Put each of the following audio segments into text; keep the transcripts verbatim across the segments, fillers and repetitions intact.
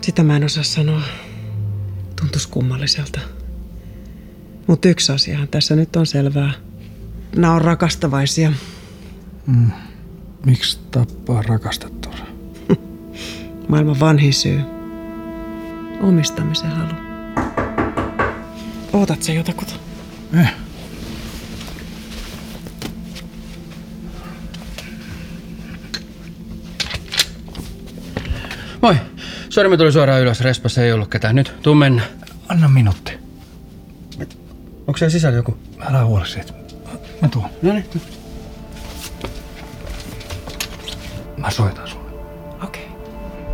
Sitä mä en osaa sanoa. Tuntuisi kummalliselta. Mutta yksi asiahan tässä nyt on selvää. Nämä on rakastavaisia. Mm. Miksi tappaa rakastettuunsa? Maailman vanhin syy. Omistamisen halu. Ootat sä jotakuta? Eh. Moi. Sori, mä tulin suoraan ylös. Respassa ei ollut ketään. Nyt, tuu mennä. Anna minuutti. Onko siellä sisällä joku? Älä huoli siitä. Mä tuun. No niin. Mä soitan sulle. Okei. Okay.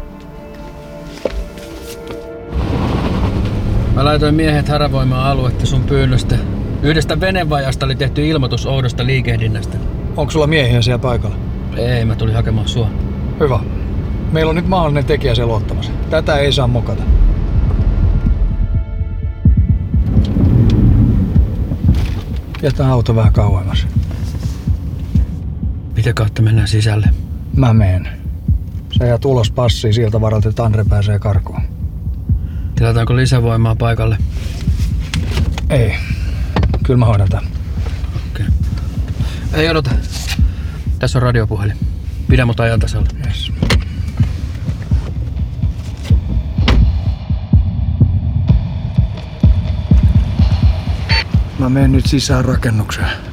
Mä laitoin miehet haravoimaan aluetta sun pyynnöstä. Yhdestä venevajasta oli tehty ilmoitus oudosta liikehdinnästä. Onko sulla miehiä siellä paikalla? Ei, mä tulin hakemaan sua. Hyvä. Meillä on nyt mahdollinen tekijä siellä luottamassa. Tätä ei saa mokata. Jätä auto vähän kauemmas. Mitä kautta mennään sisälle? Mä meen. Sä jäät ulos passiin siltä varalta, että Andre pääsee karkuun. Tilataanko lisävoimaa paikalle? Ei. Kyllä mä hoidan tän. Okei. Okay. Ei odota. Tässä on radiopuhelin. Pidä mut ajan tasalla. Yes. Mä menen nyt sisään rakennukseen.